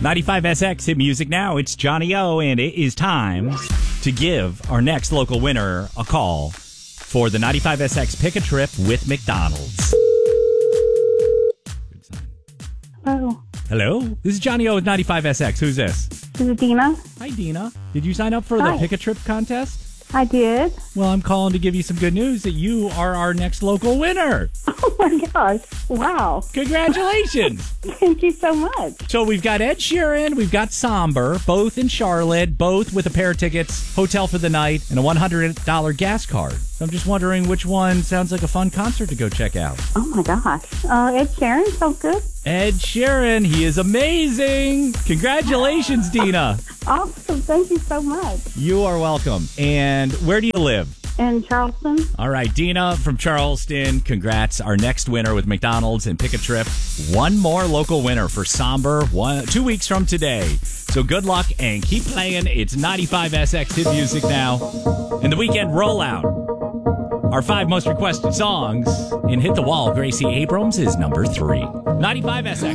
95SX hit music now. It's Johnny O, and it is time to give our next local winner a call for the 95SX Pick a Trip with McDonald's. Good sign. Oh, Hello? This is Johnny O with 95SX. Who's this? this is Dina. Hi, Dina. Did you sign up for the Hi. Pick a Trip contest? I did. Well, I'm calling to give you some good news that you are our next local winner. Oh my gosh. Wow. Congratulations. Thank you so much. So we've got Ed Sheeran, we've got Somber, both in Charlotte, both with a pair of tickets, hotel for the night, and a $100 gas card. So I'm just wondering which one sounds like a fun concert to go check out. Oh my gosh. Ed Sheeran, so good. Ed Sheeran, he is amazing. Congratulations, Dina. Awesome. Thank you so much. You are welcome. And where do you live? In Charleston. All right, Dina from Charleston, congrats. Our next winner with McDonald's and Pick a Trip. One more local winner for Somber 2 weeks from today. So good luck and keep playing. It's 95SX hit music now. And the weekend rollout. Our 5 most requested songs in Hit the Wall, Gracie Abrams is number 3. 95SX.